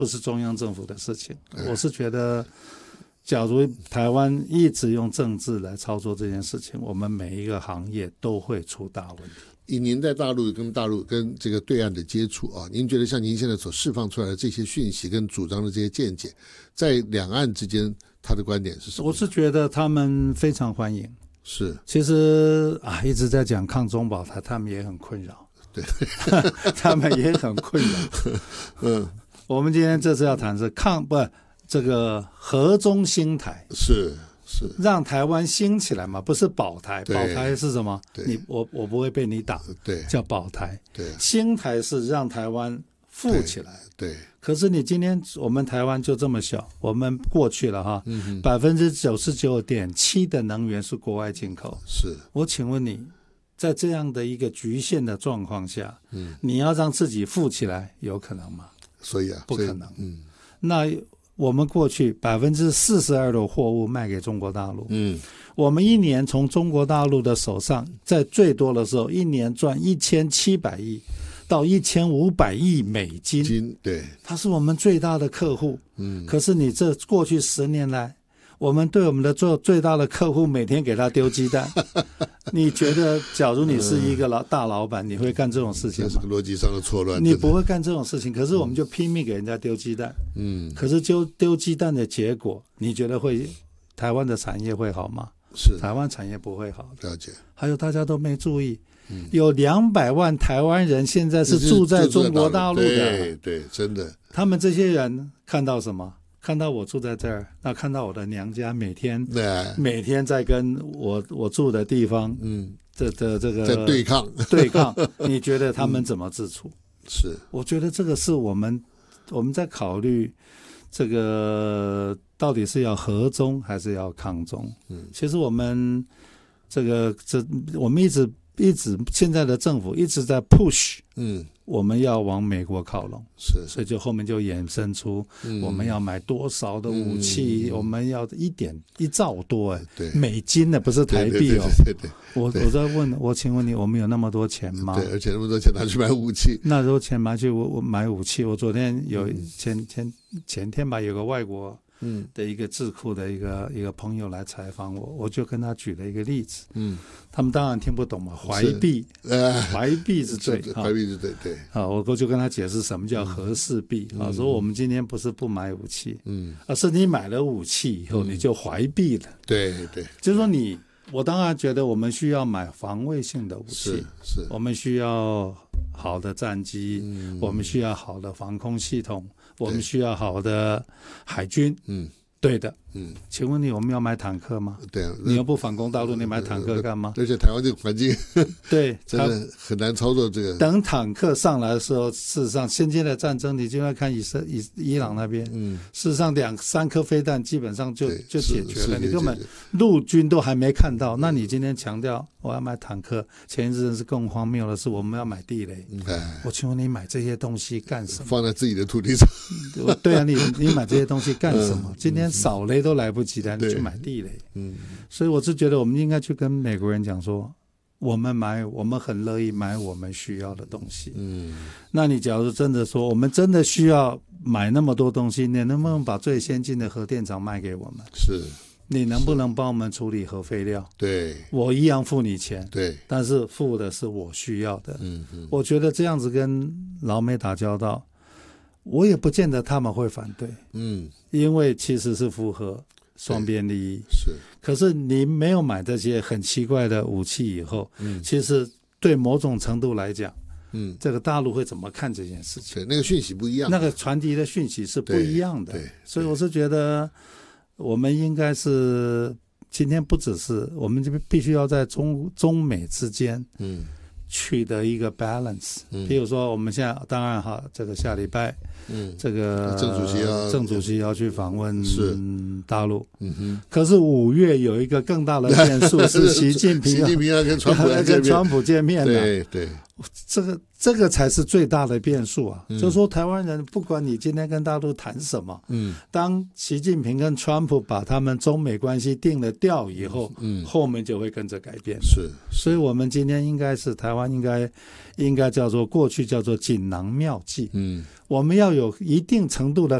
不是中央政府的事情。我是觉得假如台湾一直用政治来操作这件事情，我们每一个行业都会出大问题。 以您在大陆跟这个对岸的接触啊，您觉得像您现在所释放出来的这些讯息跟主张的这些见解，在两岸之间他的观点是什么？ 我是觉得他们非常欢迎。 是， 其实一直在讲抗中保台，他们也很困扰。 对， 他们也很困扰。我们今天这次要谈是这个和中兴台， 是让台湾兴起来嘛，不是保台。保台是什么？我不会被你打， 对， 叫保台。 对， 兴台是让台湾富起来。 对。 可是你今天我们台湾就这么小，我们过去了哈，99.7%的能源是国外进口。 是，我请问你，在这样的一个局限的状况下，你要让自己富起来，有可能吗？ 所以不可能。那我们过去42%的货物卖给中国大陆，我们一年从中国大陆的手上，在最多的时候，一年赚1700亿到1500亿美金， 对， 它是我们最大的客户。可是你这过去10年来，我们对我们的最大的客户每天给他丢鸡蛋，你觉得假如你是一个大老板，你会干这种事情吗？ 这是个逻辑上的错乱。 你不会干这种事情，可是我们就拼命给人家丢鸡蛋。可是就丢鸡蛋的结果，你觉得台湾的产业会好吗？ 是，台湾产业不会好的。 了解。 还有大家都没注意，有200万台湾人现在是住在中国大陆的。 对，真的。他们这些人看到什么？看到我住在这儿，那看到我的娘家每天在跟我住的地方，这个在对抗， 你觉得他们怎么自处？ 是， 我觉得这个是我们在考虑这个到底是要和中还是要抗中。其实我们我们一直现在的政府一直在 push，我们要往美国靠拢，所以就后面就衍生出我们要买多少的武器，我们要1兆多美金的，不是台币哦。我在问，我请问你，我们有那么多钱吗？ 对，而且那么多钱拿去买武器， 那时候钱拿去我买武器。我昨天前天吧，有个外国的一个智库的一个朋友来采访我，我就跟他举了一个例子。他们当然听不懂嘛，怀璧之罪， 怀璧之罪，对。 我就跟他解释什么叫和氏璧说我们今天不是不买武器，而是你买了武器以后你就怀璧了。 对， 就是说我当然觉得我们需要买防卫性的武器， 是， 我们需要好的战机，我们需要好的防空系统，我们需要好的海军。对的。请问你，我们要买坦克吗？ 对啊， 你又不反攻大陆，你买坦克干嘛？ 而且台湾这个环境， 对， 真的很难操作这个。 等坦克上来的时候，事实上先进的战争，你就要看伊朗那边，事实上2-3颗飞弹基本上就解决了，你根本陆军都还没看到。那你今天强调我要买坦克，前一阵是更荒谬的是我们要买地雷。我请问你买这些东西干什么？ 放在自己的土地上。 对啊，你买这些东西干什么？今天扫雷都来不及了，你去买地雷。所以我是觉得我们应该去跟美国人讲说，我们很乐意买我们需要的东西。那你假如真的说我们真的需要买那么多东西，你能不能把最先进的核电厂卖给我们？ 是。 你能不能帮我们处理核废料？ 对， 我一样付你钱。 对， 但是付的是我需要的。我觉得这样子跟老美打交道，我也不见得他们会反对。因为其实是符合双边利益。 是。 可是你没有买这些很奇怪的武器以后，其实对某种程度来讲，这个大陆会怎么看这件事情？ 对，那个讯息不一样， 那个传递的讯息是不一样的。对，所以我是觉得我们应该是今天不只是我们就必须要在中美之间取得一个 balance。譬如说我们现在当然这个下礼拜这个郑主席要去访问大陆。可是5月有一个更大的变数是习近平要跟川普见面的。 对， 这个才是最大的变数啊！就是说，台湾人不管你今天跟大陆谈什么，当习近平跟川普把他们中美关系定了调以后，后面就会跟着改变。所以我们今天应该是台湾应该叫做过去叫做锦囊妙计，我们要有一定程度的